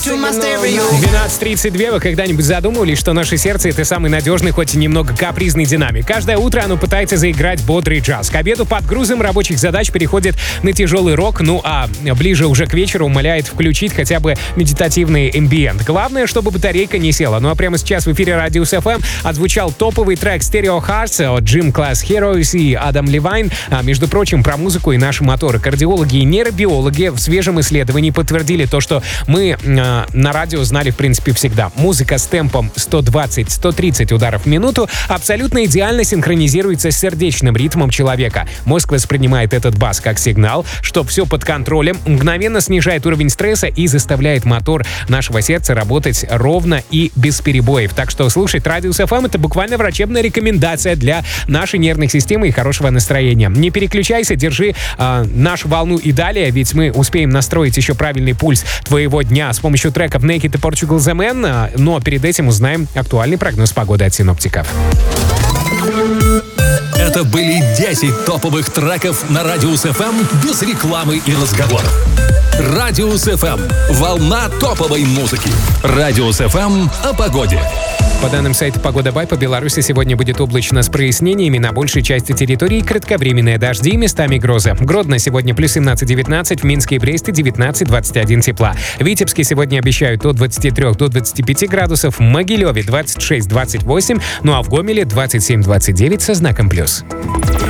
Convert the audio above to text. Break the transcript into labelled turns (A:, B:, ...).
A: 12:32. Вы когда-нибудь задумывались, что наше сердце — это самый надежный, хоть и немного капризный динамик? Каждое утро оно пытается заиграть бодрый джаз. К обеду под грузом рабочих задач переходит на тяжелый рок, ну а ближе уже к вечеру умоляет включить хотя бы медитативный эмбиент. Главное, чтобы батарейка не села. Ну а прямо сейчас в эфире Radius FM отзвучал топовый трек Stereo Hearts от Gym Class Heroes и Адам Левайн. Между прочим, про музыку и наши моторы. Кардиологи и нейробиологи в свежем исследовании подтвердили то, что мы на радио знали в принципе всегда. Музыка с темпом 120-130 ударов в минуту абсолютно идеально синхронизируется с сердечным ритмом человека. Мозг воспринимает этот бас как сигнал, что все под контролем, мгновенно снижает уровень стресса и заставляет мотор нашего сердца работать ровно и без перебоев. Так что слушать Radius FM — это буквально врачебная рекомендация для нашей нервной системы и хорошего настроения. Не переключайся, держи нашу волну и далее, ведь мы успеем настроить еще правильный пульс твоего дня с помощью треков Naked и Portugal The Man, но перед этим узнаем актуальный прогноз погоды от синоптиков.
B: Это были 10 топовых треков на Radius FM без рекламы и разговоров. Radius FM. Волна топовой музыки. Radius FM о погоде.
A: По данным сайта «Погода Бай», по Беларуси сегодня будет облачно с прояснениями. На большей части территории кратковременные дожди и местами грозы. Гродно сегодня плюс 17-19, в Минске и Бресте 19-21 тепла. В Витебске сегодня обещают от 23 до 25 градусов, в Могилеве 26-28, ну а в Гомеле 27-29 со знаком плюс.